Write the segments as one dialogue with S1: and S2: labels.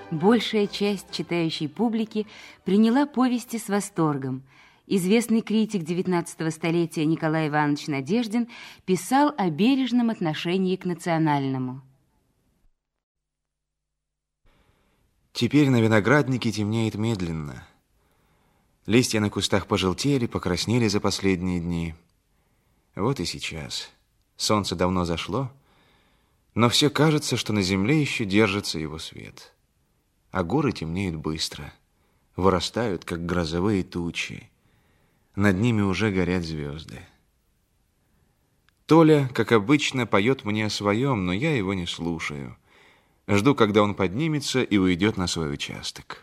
S1: Большая часть читающей публики приняла повести с восторгом. Известный критик XIX столетия Николай Иванович Надеждин писал о бережном отношении к национальному.
S2: Теперь на винограднике темнеет медленно. Листья на кустах пожелтели, покраснели за последние дни. Вот и сейчас. Солнце давно зашло, но все кажется, что на земле еще держится его свет. А горы темнеют быстро, вырастают, как грозовые тучи. Над ними уже горят звезды. Толя, как обычно, поет мне о своем, но я его не слушаю. Жду, когда он поднимется и уйдет на свой участок.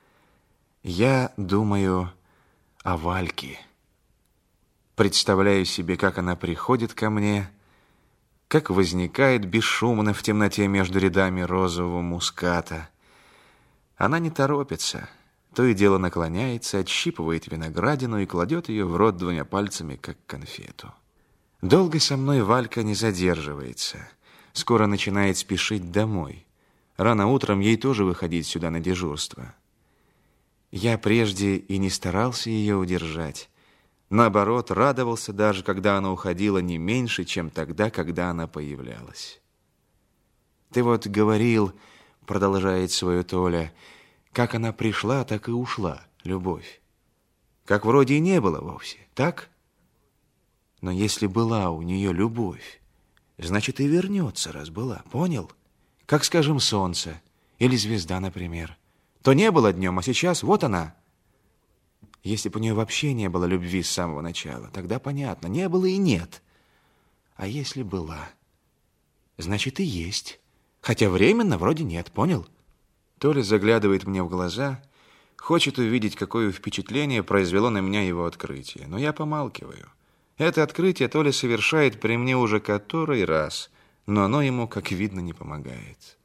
S2: Я думаю о Вальке. Представляю себе, как она приходит ко мне, как возникает бесшумно в темноте между рядами розового муската. Она не торопится, то и дело наклоняется, отщипывает виноградину и кладет ее в рот двумя пальцами, как конфету. Долго со мной Валька не задерживается, скоро начинает спешить домой. Рано утром ей тоже выходить сюда на дежурство. Я прежде и не старался ее удержать. Наоборот, радовался даже, когда она уходила не меньше, чем тогда, когда она появлялась. «Ты вот говорил, — продолжает свое Толя, — как она пришла, так и ушла, любовь. Как вроде и не было вовсе, так? Но если была у нее любовь, значит и вернется, раз была, понял? Как, скажем, солнце или звезда, например. То не было днем, а сейчас вот она. Если бы у нее вообще не было любви с самого начала, тогда понятно, не было и нет. А если была, значит и есть. Хотя временно вроде нет, понял?» Толя заглядывает мне в глаза, хочет увидеть, какое впечатление произвело на меня его открытие. Но я помалкиваю. Это открытие Толя совершает при мне уже который раз, но оно ему, как видно, не помогает.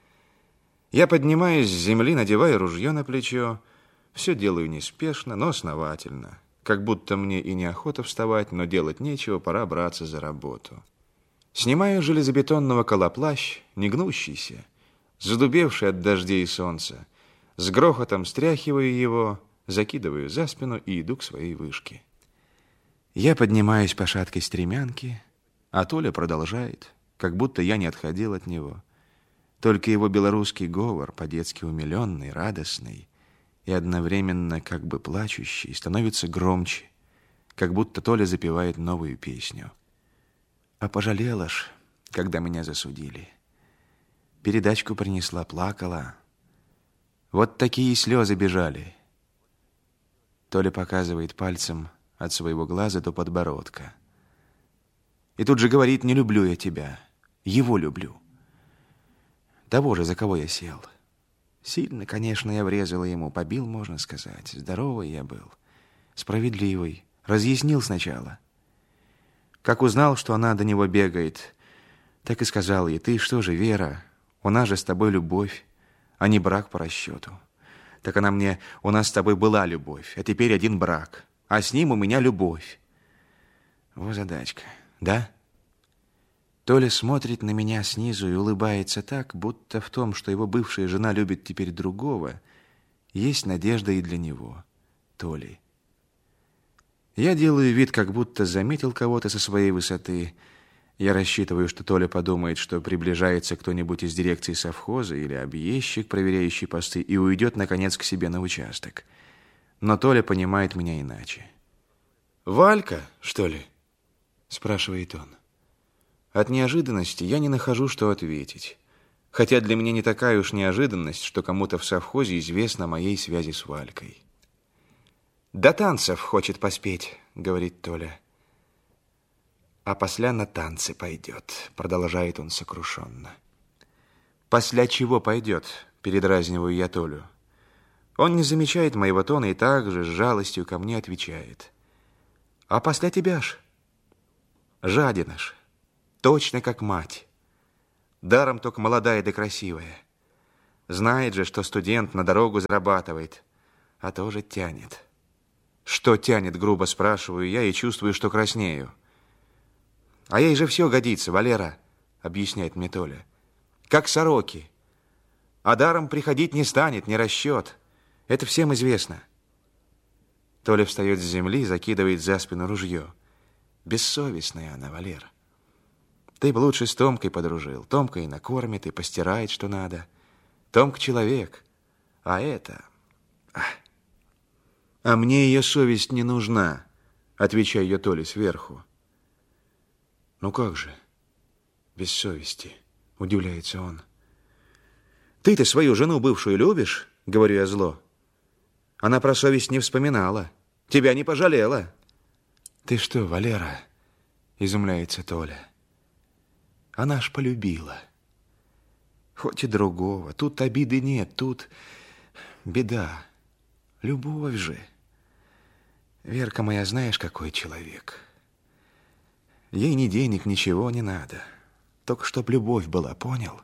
S2: Я поднимаюсь с земли, надеваю ружье на плечо. Все делаю неспешно, но основательно. Как будто мне и неохота вставать, но делать нечего, пора браться за работу. Снимаю железобетонного колоплащ, не гнущийся, задубевший от дождей и солнца. С грохотом стряхиваю его, закидываю за спину и иду к своей вышке. Я поднимаюсь по шаткой стремянке, а Толя продолжает, как будто я не отходил от него. Только его белорусский говор, по-детски умиленный, радостный и одновременно как бы плачущий, становится громче, как будто Толя запевает новую песню. А пожалела ж, когда меня засудили. Передачку принесла, плакала. Вот такие слезы бежали. Толя показывает пальцем от своего глаза до подбородка. И тут же говорит: «Не люблю я тебя, его люблю». Того же, за кого я сел. Сильно, конечно, я врезал ему, побил, можно сказать. Здоровый я был, справедливый, разъяснил сначала. Как узнал, что она до него бегает, так и сказал ей: «Ты что же, Вера, у нас же с тобой любовь, а не брак по расчету». Так она мне: «У нас с тобой была любовь, а теперь один брак, а с ним у меня любовь». Вот задачка, да? Толя смотрит на меня снизу и улыбается так, будто в том, что его бывшая жена любит теперь другого, есть надежда и для него, Толи. Я делаю вид, как будто заметил кого-то со своей высоты. Я рассчитываю, что Толя подумает, что приближается кто-нибудь из дирекции совхоза или объездчик, проверяющий посты, и уйдет, наконец, к себе на участок. Но Толя понимает меня иначе. «Валька, что ли?» – спрашивает он. От неожиданности я не нахожу, что ответить. Хотя для меня не такая уж неожиданность, что кому-то в совхозе известно о моей связи с Валькой. «До танцев хочет поспеть», — говорит Толя. «А после на танцы пойдет», — продолжает он сокрушенно. «После чего пойдет?» — передразниваю я Толю. Он не замечает моего тона и также с жалостью ко мне отвечает: «А после тебя ж, жадина ж, точно как мать. Даром только молодая да красивая. Знает же, что студент на дорогу зарабатывает, а тоже тянет». «Что тянет?» — грубо спрашиваю я и чувствую, что краснею. «А ей же все годится, Валера», — объясняет мне Толя. «Как сороки. а даром приходить не станет, не расчет. Это всем известно. Толя встает с земли и закидывает за спину ружье. Бессовестная она, Валера. Ты бы лучше с Томкой подружил. Томка и накормит, и постирает, что надо. Томка человек, а это... А мне ее совесть не нужна, отвечаю я Толе сверху. Ну как же, без совести, удивляется он. Ты-то свою жену бывшую любишь, говорю я зло. Она про совесть не вспоминала, тебя не пожалела. Ты что, Валера, изумляется Толя. Она ж полюбила. Хоть и другого, тут обиды нет, тут беда. Любовь же. Верка моя, знаешь, какой человек. Ей ни денег, ничего не надо. Только чтоб любовь была, понял?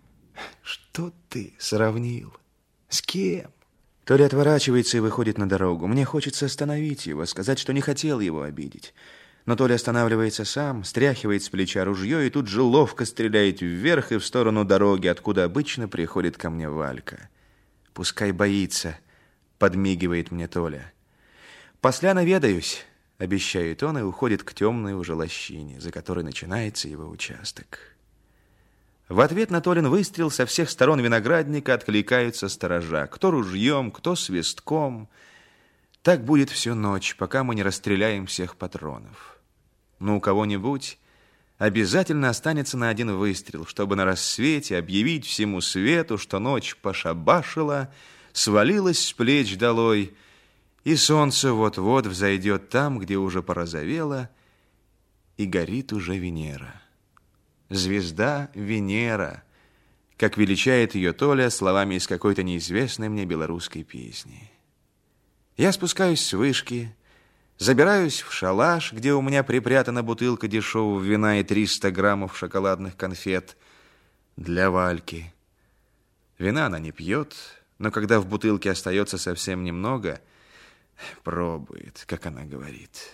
S2: Что ты сравнил? С кем? Толя отворачивается и выходит на дорогу. Мне хочется остановить его, сказать, что не хотел его обидеть. Но Толя останавливается сам, стряхивает с плеча ружье и тут же ловко стреляет вверх и в сторону дороги, откуда обычно приходит ко мне Валька. Пускай боится, подмигивает мне Толя. После наведаюсь, обещает он и уходит к темной уже лощине, за которой начинается его участок. В ответ на Толин выстрел со всех сторон виноградника откликаются сторожа. Кто ружьем, кто свистком. Так будет всю ночь, пока мы не расстреляем всех патронов. Но у кого-нибудь обязательно останется на один выстрел, чтобы на рассвете объявить всему свету, что ночь пошабашила, свалилась с плеч долой, и солнце вот-вот взойдет там, где уже порозовело, и горит уже Венера. Звезда Венера, как величает ее Толя словами из какой-то неизвестной мне белорусской песни. Я спускаюсь с вышки, забираюсь в шалаш, где у меня припрятана бутылка дешевого вина и 300 граммов шоколадных конфет для Вальки. Вина она не пьет, но когда в бутылке остается совсем немного, пробует, как она говорит.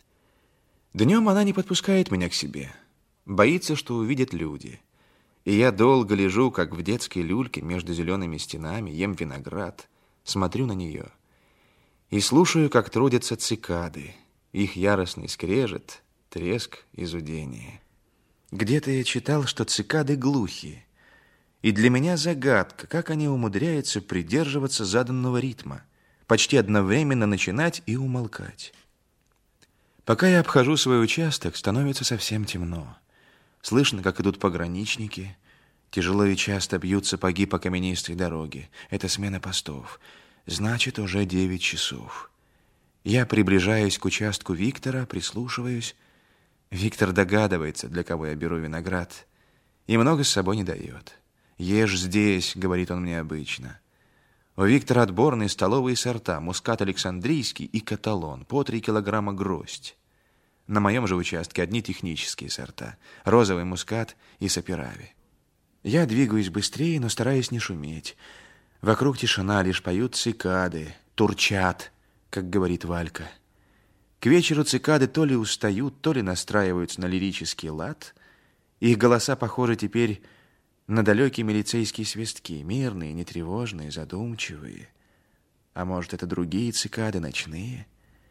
S2: Днем она не подпускает меня к себе. Боится, что увидят люди. И я долго лежу, как в детской люльке между зелеными стенами, ем виноград, смотрю на нее и слушаю, как трудятся цикады, их яростный скрежет, треск и зудение. Где-то я читал, что цикады глухи, и для меня загадка, как они умудряются придерживаться заданного ритма, почти одновременно начинать и умолкать. Пока я обхожу свой участок, становится совсем темно. Слышно, как идут пограничники. Тяжело и часто бьют сапоги по каменистой дороге. Это смена постов. Значит, уже 9 часов. Я приближаюсь к участку Виктора, прислушиваюсь. Виктор догадывается, для кого я беру виноград, и много с собой не дает. «Ешь здесь», — говорит он мне обычно. У Виктора отборные столовые сорта, мускат Александрийский и каталон, по 3 килограмма гроздь. На моем же участке одни технические сорта, розовый мускат и саперави. Я двигаюсь быстрее, но стараюсь не шуметь. Вокруг тишина, лишь поют цикады, турчат, как говорит Валька. К вечеру цикады то ли устают, то ли настраиваются на лирический лад. Их голоса похожи теперь на далекие милицейские свистки, мирные, нетревожные, задумчивые. А может, это другие цикады, ночные?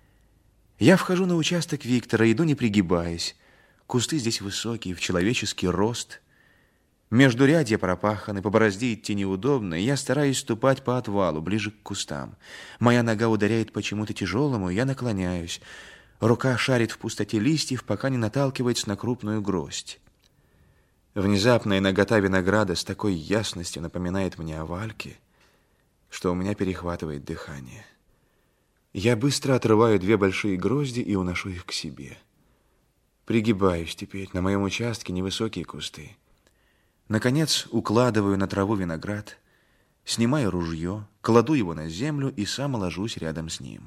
S2: Я вхожу на участок Виктора, иду не пригибаясь. Кусты здесь высокие, в человеческий рост. Междурядья пропаханы, по борозде идти неудобно, и я стараюсь ступать по отвалу, ближе к кустам. Моя нога ударяет почему-то тяжелому, и я наклоняюсь. Рука шарит в пустоте листьев, пока не наталкивается на крупную гроздь. Внезапная нагота винограда с такой ясностью напоминает мне о Вальке, что у меня перехватывает дыхание. Я быстро отрываю 2 большие грозди и уношу их к себе. Пригибаюсь теперь, на моем участке невысокие кусты. Наконец укладываю на траву виноград, снимаю ружье, кладу его на землю и сам ложусь рядом с ним.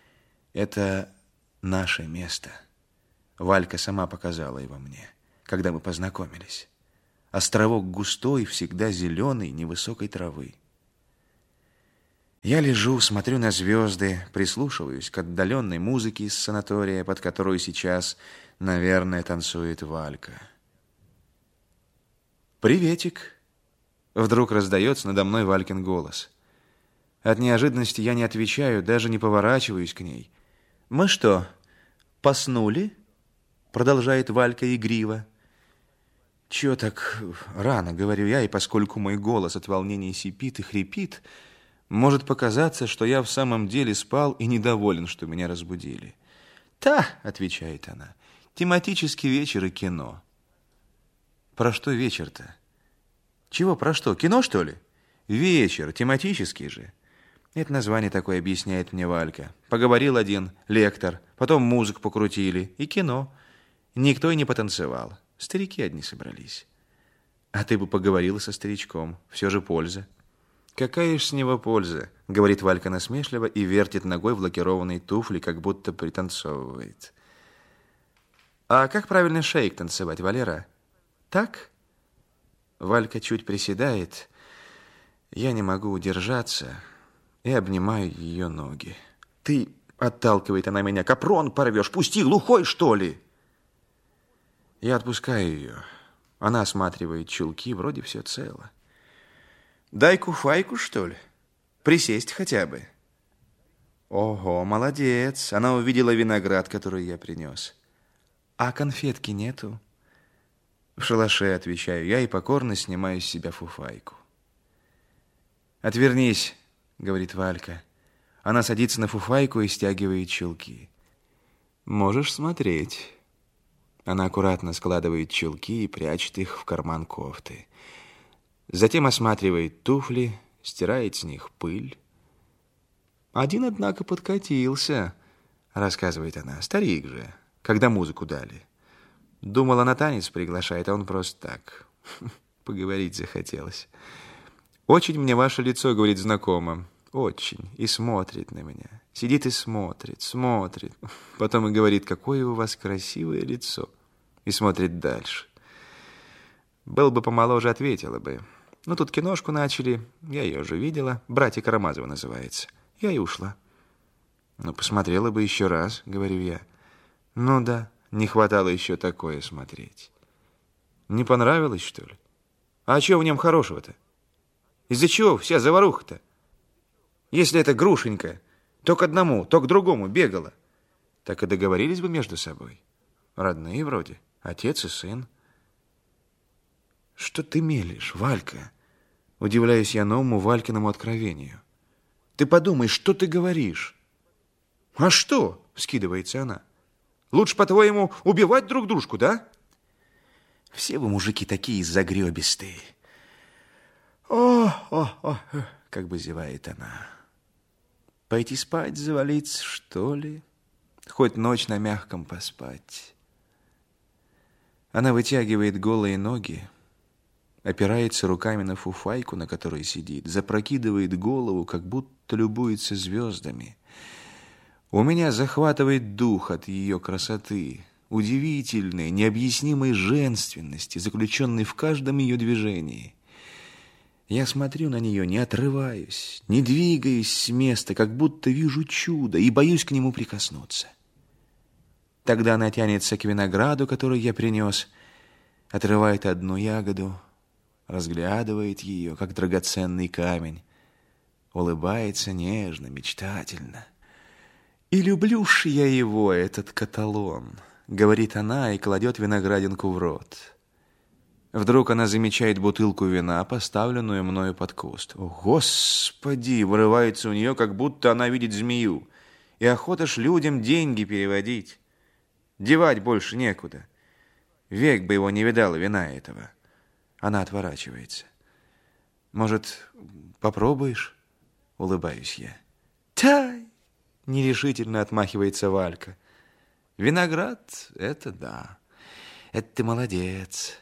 S2: Это наше место. Валька сама показала его мне, когда мы познакомились. Островок густой, всегда зеленой, невысокой травы. Я лежу, смотрю на звезды, прислушиваюсь к отдаленной музыке из санатория, под которую сейчас, наверное, танцует Валька. «Приветик», Вдруг раздается надо мной Валькин голос. От неожиданности я не отвечаю, даже не поворачиваюсь к ней. «Мы что, поснули?» Продолжает Валька игриво. «Чего так рано?» — говорю я, и поскольку мой голос от волнения сипит и хрипит, может показаться, что я в самом деле спал и недоволен, что меня разбудили. «Та!» — отвечает она. «Тематический вечер и кино». «Про что вечер-то?» «Чего про что? Кино, что ли?» «Вечер, тематический же». Это название такое объясняет мне Валька. Поговорил один лектор, потом музыку покрутили, и кино. Никто и не потанцевал. Старики одни собрались. А ты бы поговорила со старичком. Все же польза. Какая ж с него польза, говорит Валька насмешливо и вертит ногой в лакированные туфли, как будто пританцовывает. А как правильно шейк танцевать, Валера? Так? Валька чуть приседает. Я не могу удержаться и обнимаю ее ноги. Ты, отталкивает она меня, капрон порвешь, пусти, глухой, что ли? Я отпускаю ее. Она осматривает чулки, вроде все цело. Дай куфайку, что ли? Присесть хотя бы. Ого, молодец. Она увидела виноград, который я принес. А конфетки нету? В шалаше, отвечаю я, и покорно снимаю с себя фуфайку. Отвернись, говорит Валька. Она садится на фуфайку и стягивает чулки. Можешь смотреть. Она аккуратно складывает чулки и прячет их в карман кофты. Затем осматривает туфли, стирает с них пыль. Один, однако, подкатился, рассказывает она. Старик же, когда музыку дали. Думала, на танец приглашает, а он просто так. Поговорить захотелось. Очень мне ваше лицо, говорит, знакомо. Очень. И смотрит на меня. Сидит и смотрит, смотрит. Потом и говорит, какое у вас красивое лицо. И смотрит дальше. Был бы помоложе, ответила бы. Ну, тут киношку начали. Я ее уже видела. «Братья Карамазовы» называется. Я и ушла. Ну, посмотрела бы еще раз, говорю я. Ну да, не хватало еще такое смотреть. Не понравилось, что ли? А что в нем хорошего-то? Из-за чего вся заваруха-то? Если это Грушенька, то к одному, то к другому бегала. Так и договорились бы между собой. Родные вроде, отец и сын. Что ты мелешь, Валька? Удивляюсь я новому Валькиному откровению. Ты подумай, что ты говоришь? А что? Вскидывается она. Лучше, по-твоему, убивать друг дружку, да? Все вы, мужики, такие загребистые. О, как бы зевает она. Пойти спать, завалиться, что ли? Хоть ночь на мягком поспать. Она вытягивает голые ноги, опирается руками на фуфайку, на которой сидит, запрокидывает голову, как будто любуется звездами. У меня захватывает дух от ее красоты, удивительной, необъяснимой женственности, заключенной в каждом ее движении. Я смотрю на нее, не отрываюсь, не двигаюсь с места, как будто вижу чудо и боюсь к нему прикоснуться. Тогда она тянется к винограду, который я принес, отрывает одну ягоду, разглядывает ее, как драгоценный камень, улыбается нежно, мечтательно. «И люблю ж я его, этот каталон», — говорит она и кладет виноградинку в рот. Вдруг она замечает бутылку вина, поставленную мною под куст. О, Господи! Вырывается у нее, как будто она видит змею. И охота ж людям деньги переводить. Девать больше некуда. Век бы его не видала вина этого. Она отворачивается. Может, попробуешь? Улыбаюсь я. Тай! Нерешительно отмахивается Валька. Виноград — это да. Это ты молодец.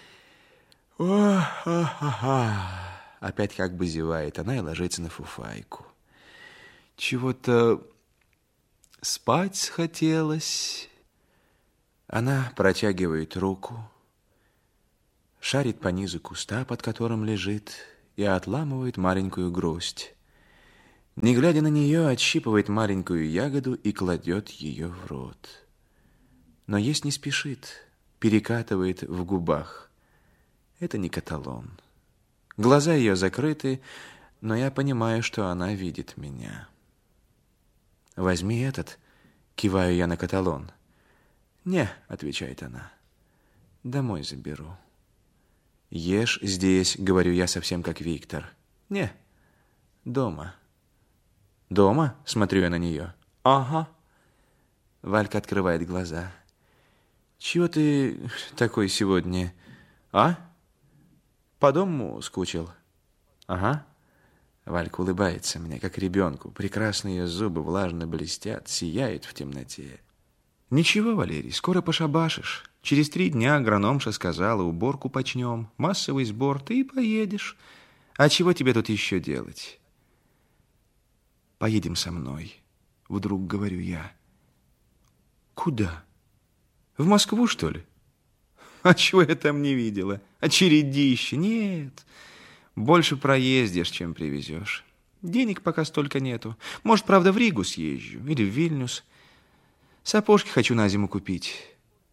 S2: Опять как бы зевает она и ложится на фуфайку. Чего-то спать схотелось. Она протягивает руку, шарит по низу куста, под которым лежит, и отламывает маленькую гроздь. Не глядя на нее, отщипывает маленькую ягоду и кладет ее в рот. Но есть не спешит, перекатывает в губах. Это не каталон. Глаза ее закрыты, но я понимаю, что она видит меня. «Возьми этот», — киваю я на каталон. «Не», — отвечает она, — «домой заберу». «Ешь здесь», — говорю я совсем как Виктор. «Не, дома». «Дома?» — смотрю я на нее. «Ага». Валька открывает глаза. «Чего ты такой сегодня, а? По дому скучил?» «Ага». Валька улыбается мне, как ребенку. Прекрасные ее зубы влажно блестят, сияют в темноте. «Ничего, Валерий, скоро пошабашишь. Через 3 дня агрономша сказала, уборку почнем, массовый сбор, ты и поедешь. А чего тебе тут еще делать?» «Поедем со мной», — вдруг говорю я. «Куда? В Москву, что ли?» «А чего я там не видела? Очередище? Нет, больше проездишь, чем привезешь. Денег пока столько нету. Может, правда, в Ригу съезжу или в Вильнюс. Сапожки хочу на зиму купить.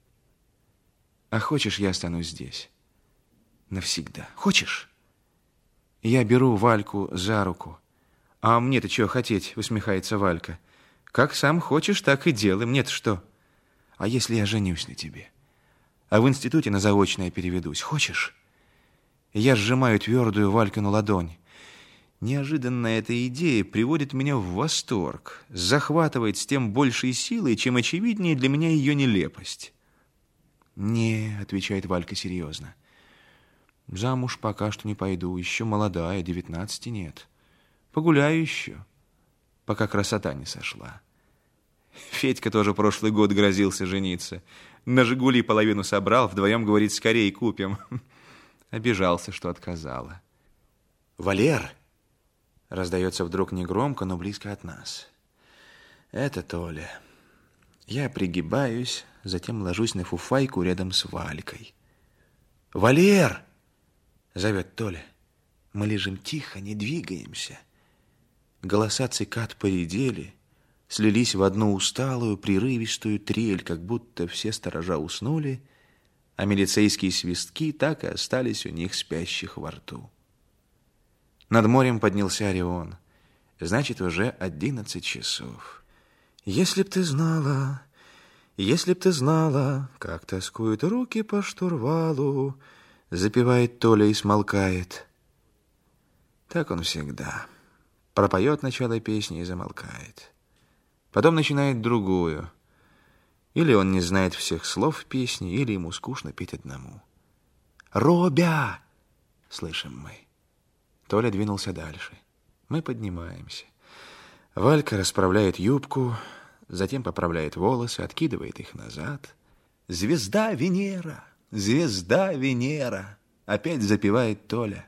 S2: А хочешь, я останусь здесь? Навсегда. Хочешь?» Я беру Вальку за руку. «А мне-то чего хотеть?» — усмехается Валька. «Как сам хочешь, так и делай. Мне-то что? А если я женюсь на тебе? А в институте на заочное переведусь? Хочешь?» Я сжимаю твердую Валькину ладонь. Неожиданная эта идея приводит меня в восторг, захватывает с тем большей силой, чем очевиднее для меня ее нелепость. «Не», — отвечает Валька серьезно, — «замуж пока что не пойду, еще молодая, 19 нет. Погуляю еще, пока красота не сошла». Федька тоже прошлый год грозился жениться. На «Жигули» половину собрал, вдвоем, говорит, скорее купим. Обижался, что отказала. «Валер!» — раздается вдруг негромко, но близко от нас. Это Толя. Я пригибаюсь, затем ложусь на фуфайку рядом с Валькой. «Валер!» — зовет Толя. Мы лежим тихо, не двигаемся. Голоса цикад поредели, слились в одну усталую, прерывистую трель, как будто все сторожа уснули, а милицейские свистки так и остались у них спящих во рту. Над морем поднялся Орион. Значит, уже 11 часов. «Если б ты знала, если б ты знала, как тоскуют руки по штурвалу», запевает Толя и смолкает. Так он всегда. Пропоет начало песни и замолкает. Потом начинает другую. Или он не знает всех слов песни, или ему скучно петь одному. «Робя!» — слышим мы. Толя двинулся дальше. Мы поднимаемся. Валька расправляет юбку, затем поправляет волосы, откидывает их назад. «Звезда Венера! Звезда Венера!» Опять запевает Толя.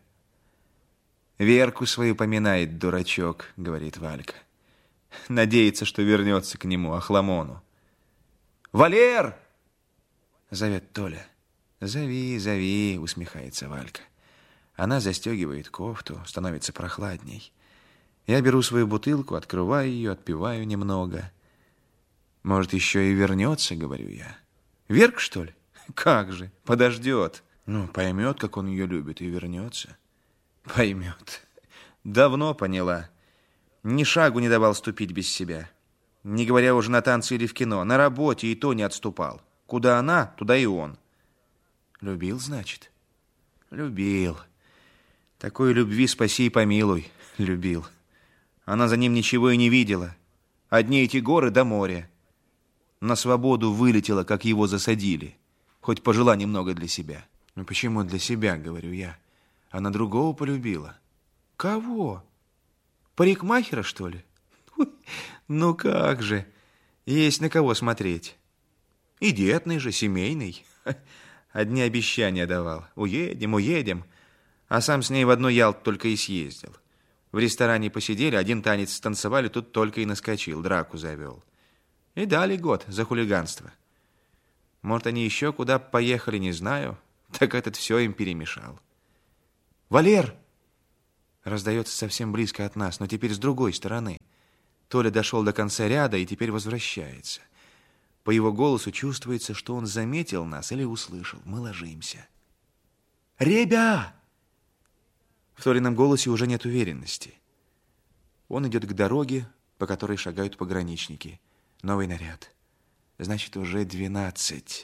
S2: «Верку свою поминает, дурачок», — говорит Валька. Надеется, что вернется к нему, Ахламону. «Валер!» — зовет Толя. «Зови, зови», — усмехается Валька. Она застегивает кофту, становится прохладней. Я беру свою бутылку, открываю ее, отпиваю немного. «Может, еще и вернется», — говорю я. «Верк, что ли? Как же, подождет. Ну, поймет, как он ее любит, и вернется». «Поймет. Давно поняла. Ни шагу не давал ступить без себя. Не говоря уже на танцы или в кино. На работе и то не отступал. Куда она, туда и он». «Любил, значит?» «Любил. Такой любви спаси и помилуй. Любил. Она за ним ничего и не видела. Одни эти горы до моря. На свободу вылетела, как его засадили. Хоть пожила немного для себя». «Ну почему для себя, — говорю я? Она другого полюбила». «Кого? Парикмахера, что ли?» «Ну как же, есть на кого смотреть. И детный же, семейный. Одни обещания давал. Уедем, уедем. А сам с ней в одну Ялту только и съездил. В ресторане посидели, один танец станцевали, тут только и наскочил, драку завел. И дали год за хулиганство. Может, они еще куда поехали, не знаю. Так этот все им перемешал». «Валер!» Раздается совсем близко от нас, но теперь с другой стороны. Толя дошел до конца ряда и теперь возвращается. По его голосу чувствуется, что он заметил нас или услышал. Мы ложимся. «Ребя!» В Толином голосе уже нет уверенности. Он идет к дороге, по которой шагают пограничники. Новый наряд. Значит, уже 12.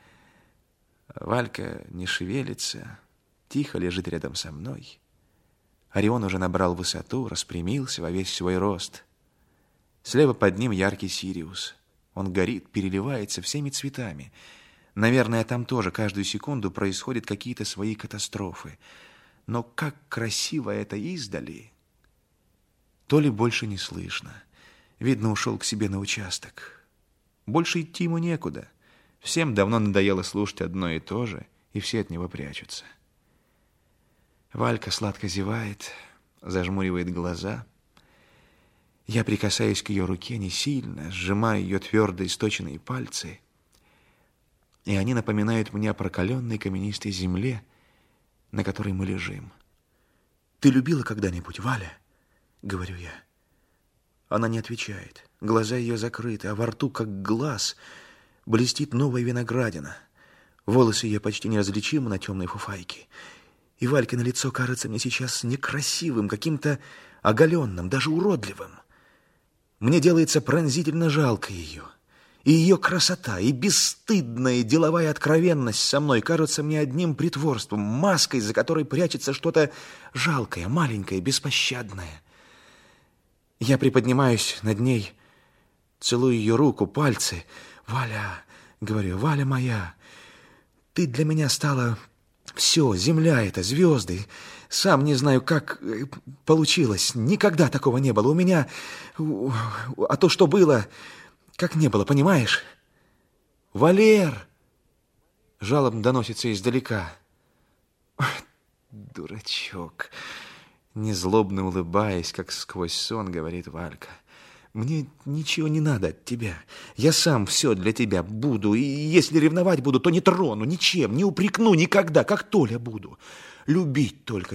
S2: Валька не шевелится, тихо лежит рядом со мной. Орион уже набрал высоту, распрямился во весь свой рост. Слева под ним яркий Сириус. Он горит, переливается всеми цветами. Наверное, там тоже каждую секунду происходят какие-то свои катастрофы. Но как красиво это издали! То ли больше не слышно. Видно, ушел к себе на участок. Больше идти ему некуда. Всем давно надоело слушать одно и то же, и все от него прячутся. Валька сладко зевает, зажмуривает глаза. Я прикасаюсь к ее руке не сильно, сжимаю ее твердые источенные пальцы, и они напоминают мне о прокаленной каменистой земле, на которой мы лежим. «Ты любила когда-нибудь, Валя?» — говорю я. Она не отвечает. Глаза ее закрыты, а во рту, как глаз, блестит новая виноградина. Волосы ее почти неразличимы на темной фуфайке. И Валькино лицо кажется мне сейчас некрасивым, каким-то оголенным, даже уродливым. Мне делается пронзительно жалко ее. И ее красота, и бесстыдная деловая откровенность со мной кажутся мне одним притворством, маской, за которой прячется что-то жалкое, маленькое, беспощадное. Я приподнимаюсь над ней, целую ее руку, пальцы. «Валя», — говорю, — «Валя моя, ты для меня стала все, земля эта, звезды. Сам не знаю, как получилось. Никогда такого не было. У меня... А то, что было, как не было, понимаешь?» «Валер!» Жалобно доносится издалека. «Дурачок!» Незлобно улыбаясь, как сквозь сон, говорит Валька. «Мне ничего не надо от тебя. Я сам все для тебя буду. И если ревновать буду, то не трону ничем, не упрекну никогда, как Толя буду. Любить только».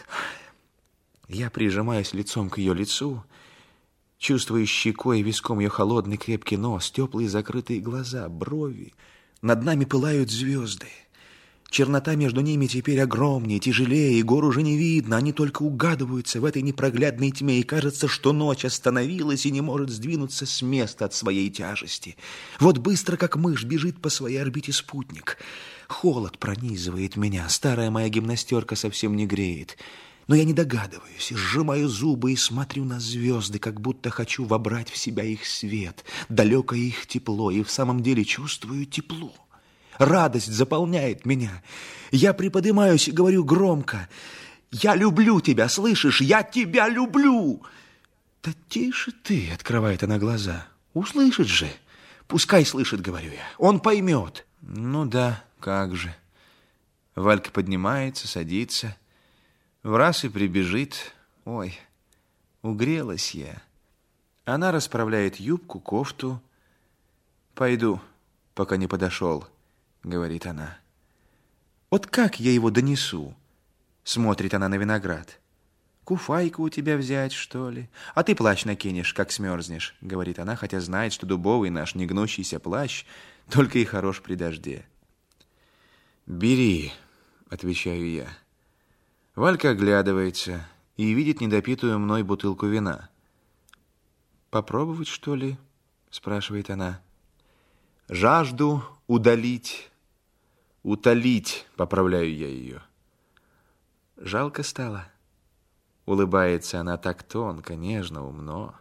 S2: Я прижимаюсь лицом к ее лицу, чувствую щекой и виском ее холодный крепкий нос, теплые закрытые глаза, брови. Над нами пылают звезды. Чернота между ними теперь огромнее, тяжелее, и гор уже не видно. Они только угадываются в этой непроглядной тьме, и кажется, что ночь остановилась и не может сдвинуться с места от своей тяжести. Вот быстро, как мышь, бежит по своей орбите спутник. Холод пронизывает меня, старая моя гимнастерка совсем не греет. Но я не догадываюсь, сжимаю зубы и смотрю на звезды, как будто хочу вобрать в себя их свет, далекое их тепло, и в самом деле чувствую тепло. Радость заполняет меня. Я приподнимаюсь и говорю громко: «Я люблю тебя, слышишь? Я тебя люблю!» «Да тише ты!» — открывает она глаза. «Услышит же!» «Пускай слышит, — говорю я, — он поймет!» «Ну да, как же!» Валька поднимается, садится, враз и прибежит. «Ой, угрелась я!» Она расправляет юбку, кофту. «Пойду, пока не подошел», — говорит она. «Вот как я его донесу?» Смотрит она на виноград. «Куфайку у тебя взять, что ли? А ты плащ накинешь, как смерзнешь», — говорит она, хотя знает, что дубовый наш негнущийся плащ только и хорош при дожде. «Бери», — отвечаю я. Валька оглядывается и видит недопитую мной бутылку вина. «Попробовать, что ли?» — спрашивает она. «Жажду удалить, утолить», — поправляю я ее. «Жалко стало?» Улыбается она так тонко, нежно, умно.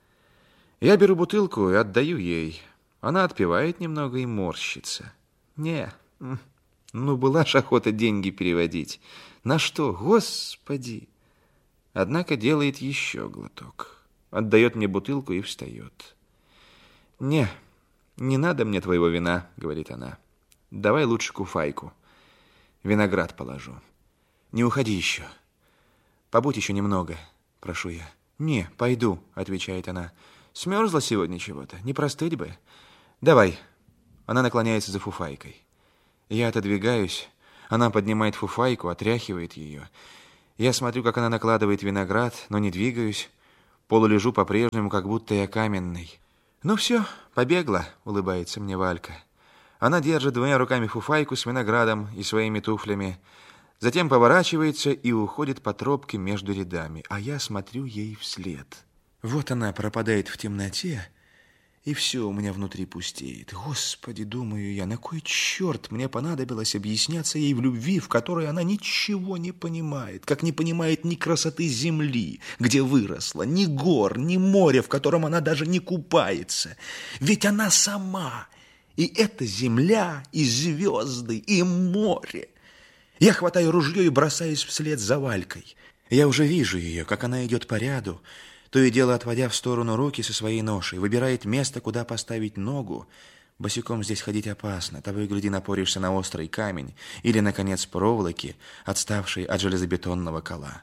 S2: Я беру бутылку и отдаю ей. Она отпивает немного и морщится. «Не, ну была ж охота деньги переводить. На что, Господи!» Однако делает еще глоток. Отдает мне бутылку и встает. «Не, не надо мне твоего вина», — говорит она. «Давай лучше куфайку. Виноград положу. Не уходи еще. Побудь еще немного, прошу я». «Не, пойду», — отвечает она. «Смерзла сегодня чего-то, не простыть бы. Давай». Она наклоняется за фуфайкой. Я отодвигаюсь. Она поднимает фуфайку, отряхивает ее. Я смотрю, как она накладывает виноград, но не двигаюсь. Полулежу по-прежнему, как будто я каменный. «Ну все, побегла», — улыбается мне Валька. Она держит двумя руками фуфайку с виноградом и своими туфлями. Затем поворачивается и уходит по тропке между рядами, а я смотрю ей вслед. Вот она пропадает в темноте, и все у меня внутри пустеет. Господи, думаю я, на кой черт мне понадобилось объясняться ей в любви, в которой она ничего не понимает, как не понимает ни красоты земли, где выросла, ни гор, ни моря, в котором она даже не купается. Ведь она сама, и это земля, и звезды, и море. Я хватаю ружье и бросаюсь вслед за Валькой. Я уже вижу ее, как она идет по ряду, то и дело отводя в сторону руки со своей ношей, выбирает место, куда поставить ногу. Босиком здесь ходить опасно, того и гляди напоришься на острый камень или, наконец, проволоки, отставшей от железобетонного кола.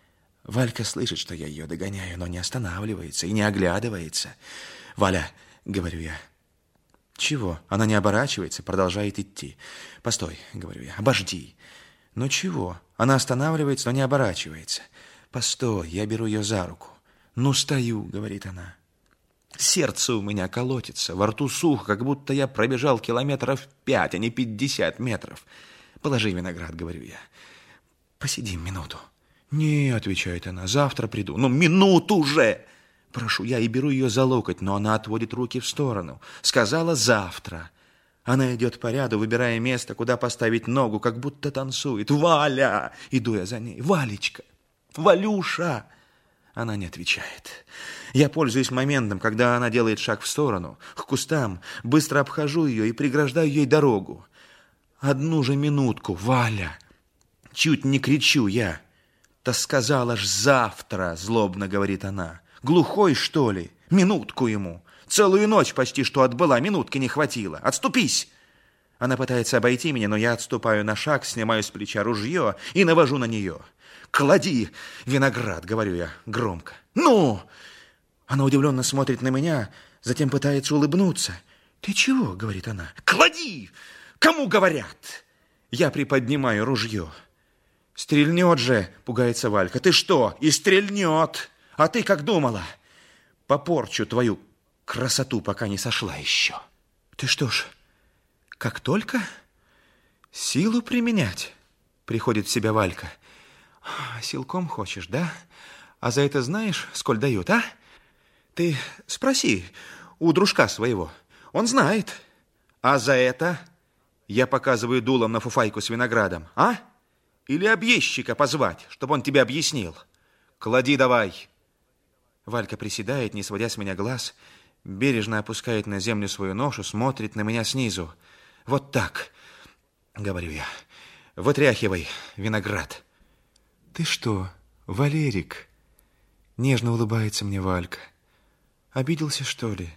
S2: Валька слышит, что я ее догоняю, но не останавливается и не оглядывается. «Валя», — говорю я. «Чего?» Она не оборачивается, продолжает идти. «Постой», — говорю я, — «обожди». «Ну чего?» Она останавливается, но не оборачивается. «Постой», я беру ее за руку. «Ну, стою», — говорит она. Сердце у меня колотится, во рту сухо, как будто я пробежал километров 5, а не 50 метров. «Положи виноград», — говорю я. «Посидим минуту». «Не», — отвечает она, — «завтра приду». «Ну, минуту же!» Прошу я и беру ее за локоть, но она отводит руки в сторону. Сказала «завтра». Она идет по ряду, выбирая место, куда поставить ногу, как будто танцует. «Валя!» Иду я за ней. «Валечка! Валюша!» Она не отвечает. Я пользуюсь моментом, когда она делает шаг в сторону, к кустам, быстро обхожу ее и преграждаю ей дорогу. «Одну же минутку, Валя!» Чуть не кричу я. «Да сказала ж завтра!» — злобно говорит она. «Глухой, что ли? Минутку ему! Целую ночь почти что отбыла, минутки не хватило! Отступись!» Она пытается обойти меня, но я отступаю на шаг, снимаю с плеча ружье и навожу на нее. «Клади виноград», — говорю я громко. «Ну!» Она удивленно смотрит на меня, затем пытается улыбнуться. «Ты чего?» — говорит она. «Клади! Кому говорят?» Я приподнимаю ружье. «Стрельнет же!» — пугается Валька. «Ты что? И стрельнет! А ты как думала? Попорчу твою красоту, пока не сошла еще». «Ты что ж, как только силу применять?» — приходит в себя Валька. «Силком хочешь, да? А за это знаешь, сколь дают, а? Ты спроси у дружка своего, он знает. А за это...» Я показываю дулом на фуфайку с виноградом. «А? Или объездчика позвать, чтобы он тебе объяснил? Клади давай!» Валька приседает, не сводя с меня глаз, бережно опускает на землю свою ношу, смотрит на меня снизу. «Вот так», — говорю я, — «вытряхивай виноград». «Ты что, Валерик?» Нежно улыбается мне Валька. «Обиделся, что ли?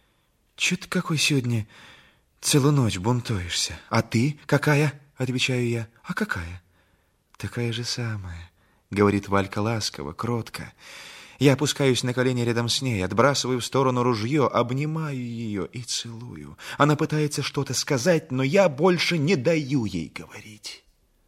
S2: Чё ты какой сегодня целую ночь бунтуешься? А ты какая?» — отвечаю я. «А какая?» «Такая же самая», — говорит Валька ласково, кротко. Я опускаюсь на колени рядом с ней, отбрасываю в сторону ружье, обнимаю ее и целую. Она пытается что-то сказать, но я больше не даю ей говорить.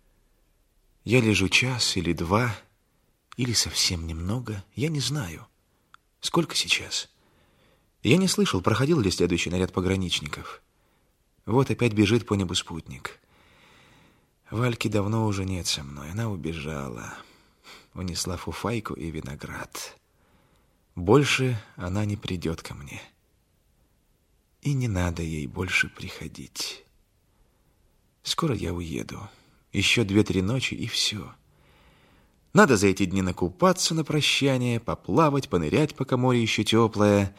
S2: Я лежу час или два, или совсем немного, я не знаю. Сколько сейчас? Я не слышал, проходил ли следующий наряд пограничников. Вот опять бежит по небу спутник. Вальки давно уже нет со мной, она убежала. Унесла фуфайку и виноград. Больше она не придет ко мне. И не надо ей больше приходить. Скоро я уеду. Еще 2-3 ночи, и все. Надо за эти дни накупаться на прощание, поплавать, понырять, пока море еще теплое.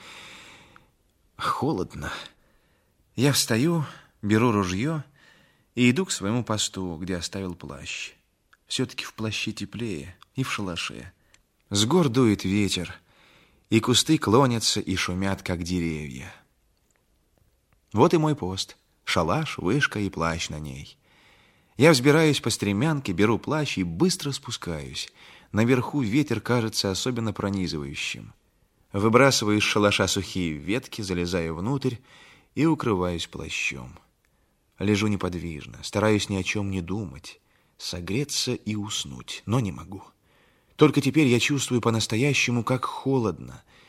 S2: Холодно. Я встаю, беру ружье и иду к своему посту, где оставил плащ. Все-таки в плаще теплее и в шалаше. С гор дует ветер, и кусты клонятся и шумят, как деревья. Вот и мой пост. Шалаш, вышка и плащ на ней. Я взбираюсь по стремянке, беру плащ и быстро спускаюсь. Наверху ветер кажется особенно пронизывающим. Выбрасываю из шалаша сухие ветки, залезаю внутрь и укрываюсь плащом. Лежу неподвижно, стараюсь ни о чем не думать, согреться и уснуть, но не могу. Только теперь я чувствую по-настоящему, как холодно,